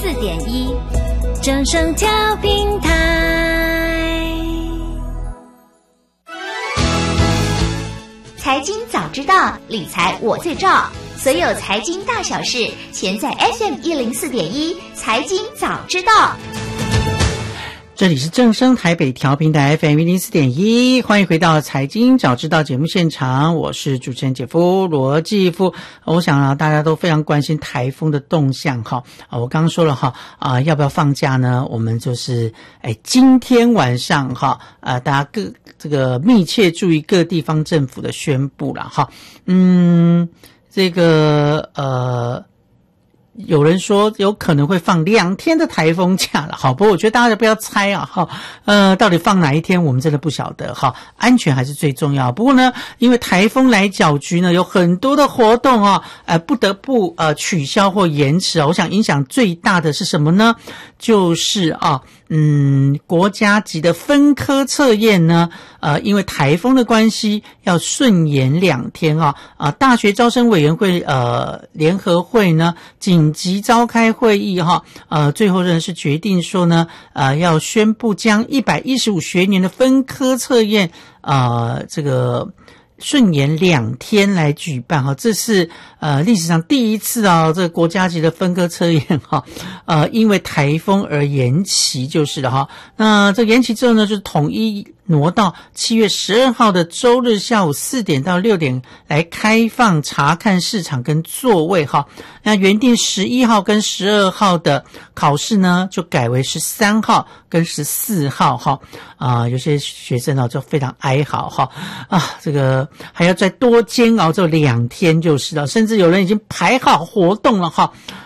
104.1正声调频台。 财经早知道，理财我最照。所有财经大小事，全在 FM104.1财经早知道。 这里是正声台北调频台 FM104.1，欢迎回到财经早知道节目现场，我是主持人姐夫罗继夫。我想大家都非常关心台风的动向哈。我刚刚说了哈要不要放假呢？我们就是今天晚上哈大家这个密切注意各地方政府的宣布了哈。这个有人说有可能会放2天的台风假了，好，不过我觉得大家不要猜啊，到底放哪一天我们真的不晓得哈，安全还是最重要。不过呢，因为台风来搅局呢，有很多的活动不得不取消或延迟我想影响最大的是什么呢？就是国家级的分科测验呢，因为台风的关系要顺延2天大学招生委员会联合会呢紧急召开会议最后呢是决定说呢要宣布将115学年的分科测验这个顺延2天来举办这是历史上第一次这个国家级的分科测验因为台风而延期就是了那这个延期之后呢，就是统一挪到7月12号的周日下午4点到6点来开放查看市场跟座位那原定11号跟12号的考试呢，就改为13号跟14号有些学生就非常哀嚎这个还要再多煎熬这2天就是了，甚至有人已经排好活动了